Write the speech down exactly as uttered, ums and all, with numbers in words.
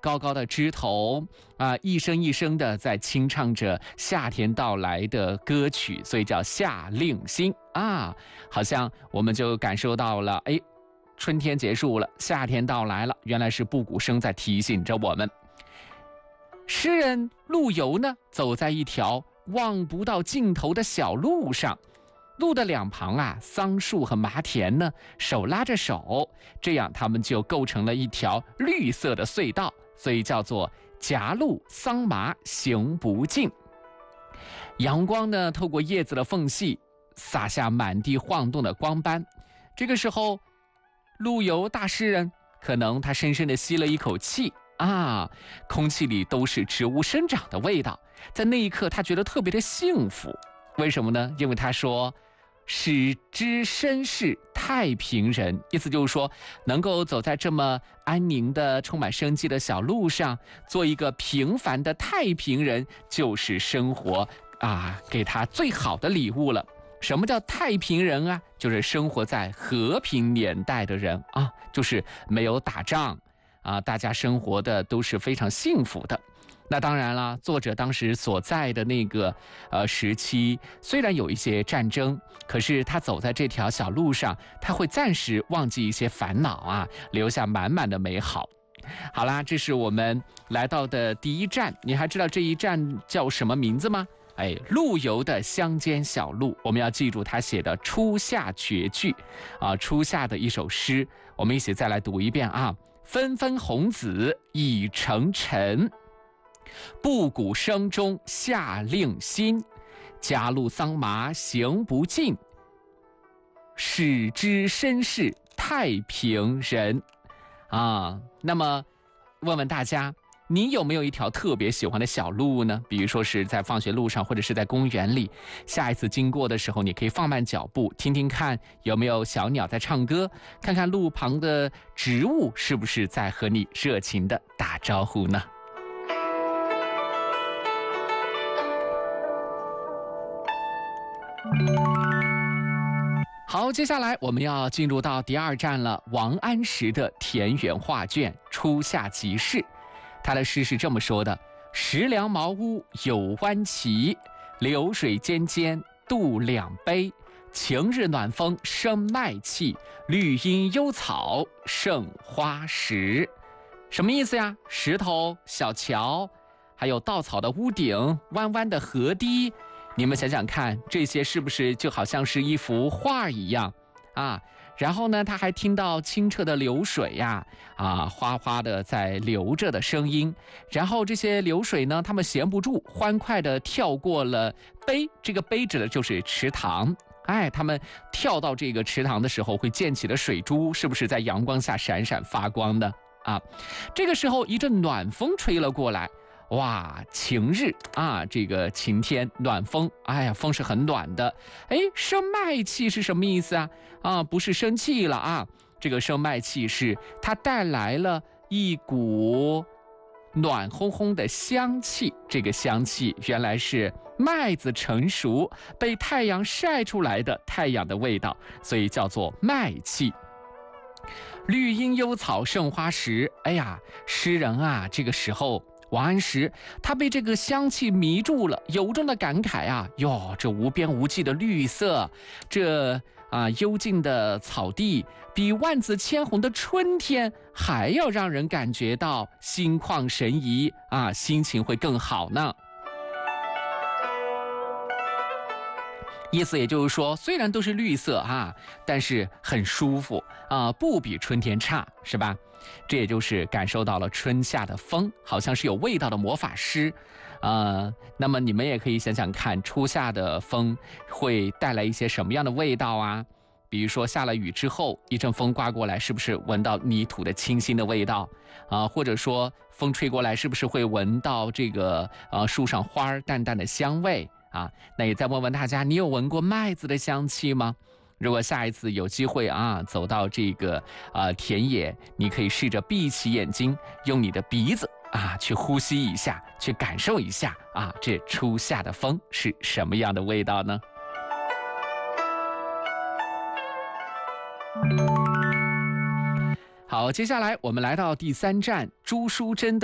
高高的枝头啊，一声一声的在清唱着夏天到来的歌曲，所以叫夏令新啊。好像我们就感受到了，哎，春天结束了，夏天到来了，原来是布谷声在提醒着我们。诗人陆游呢，走在一条望不到尽头的小路上，路的两旁啊，桑树和麻田呢，手拉着手，这样他们就构成了一条绿色的隧道，所以叫做夹路桑麻行不尽。阳光呢，透过叶子的缝隙，洒下满地晃动的光斑。这个时候，陆游大诗人可能他深深地吸了一口气啊，空气里都是植物生长的味道，在那一刻他觉得特别的幸福。为什么呢？因为他说使之身是太平人，意思就是说能够走在这么安宁的充满生机的小路上，做一个平凡的太平人，就是生活啊给他最好的礼物了。什么叫太平人啊？就是生活在和平年代的人啊，就是没有打仗啊，大家生活的都是非常幸福的。那当然了，作者当时所在的那个呃时期，虽然有一些战争，可是他走在这条小路上，他会暂时忘记一些烦恼啊，留下满满的美好。好啦，这是我们来到的第一站，你还知道这一站叫什么名字吗？哎，陆游的乡间小路，我们要记住他写的《初夏绝句》啊，初夏的一首诗，我们一起再来读一遍啊。纷纷红紫已成尘，布谷声中夏令新，夹路桑麻行不尽，使之身是太平人啊。那么问问大家，你有没有一条特别喜欢的小路呢？比如说是在放学路上，或者是在公园里，下一次经过的时候，你可以放慢脚步，听听看有没有小鸟在唱歌，看看路旁的植物是不是在和你热情的打招呼呢？好，接下来我们要进入到第二站了，王安石的田园画卷《初夏即事》。他的诗是这么说的：石梁茅屋有弯旗，流水间间度两杯。晴日暖风生麦气，绿阴幽草胜花时。什么意思呀？石头、小桥，还有稻草的屋顶，弯弯的河堤，你们想想看，这些是不是就好像是一幅画一样啊？然后呢，他还听到清澈的流水呀，啊，哗哗的在流着的声音。然后这些流水呢，他们闲不住，欢快的跳过了碑，这个碑指的就是池塘。哎，他们跳到这个池塘的时候，会溅起的水珠，是不是在阳光下闪闪发光的啊？这个时候，一阵暖风吹了过来。哇，晴日啊，这个晴天，暖风，哎呀，风是很暖的。哎，生麦气是什么意思啊？啊，不是生气了啊，这个生麦气是它带来了一股暖烘烘的香气，这个香气原来是麦子成熟被太阳晒出来的太阳的味道，所以叫做麦气。绿阴幽草胜花时，哎呀，诗人啊，这个时候王安石他被这个香气迷住了，由衷的感慨啊，哟，这无边无际的绿色，这啊幽静的草地，比万紫千红的春天还要让人感觉到心旷神怡啊，心情会更好呢。意思也就是说，虽然都是绿色啊，但是很舒服啊，不比春天差，是吧？这也就是感受到了春夏的风，好像是有味道的魔法师，呃，那么你们也可以想想看，初夏的风会带来一些什么样的味道啊？比如说下了雨之后，一阵风刮过来，是不是闻到泥土的清新的味道啊？或者说风吹过来，是不是会闻到这个呃树上花儿淡淡的香味啊？那也再问问大家，你有闻过麦子的香气吗？如果下一次有机会啊，走到这个呃田野，你可以试着闭起眼睛，用你的鼻子啊去呼吸一下，去感受一下啊，这初夏的风是什么样的味道呢？好，接下来我们来到第三站，朱淑珍的